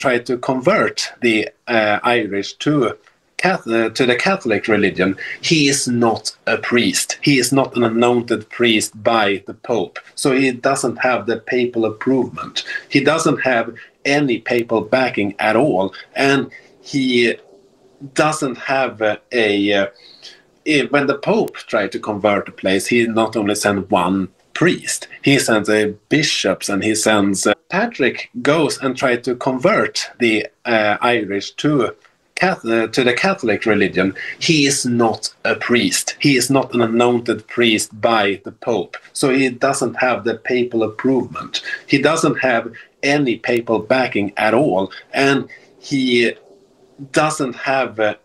tried to convert the Irish to the Catholic religion, he is not a priest. He is not an anointed priest by the Pope. So he doesn't have the papal approval. He doesn't have any papal backing at all. And he doesn't have when the Pope tried to convert the place, he not only sent one priest, he sends bishops, and he sends Patrick goes and tried to convert the Irish to the Catholic religion. He is not a priest. He is not an anointed priest by the Pope. So he doesn't have the papal approval. He doesn't have any papal backing at all. And he doesn't have